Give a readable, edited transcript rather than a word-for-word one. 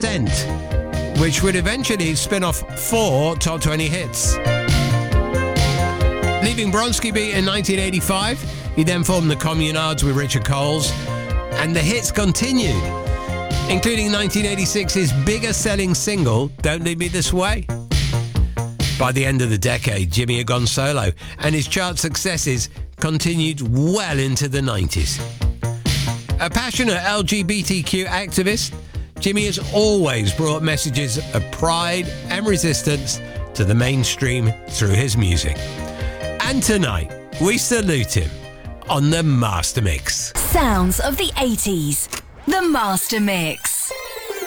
Descent, which would eventually spin off 4 top 20 hits. Leaving Bronski Beat in 1985, he then formed the Communards with Richard Coles, and the hits continued, including 1986's bigger-selling single, Don't Leave Me This Way. By the end of the decade, Jimmy had gone solo, and his chart successes continued well into the 90s. A passionate LGBTQ activist, Jimmy has always brought messages of pride and resistance to the mainstream through his music. And tonight, we salute him on the Master Mix. Sounds of the 80s. The Master Mix.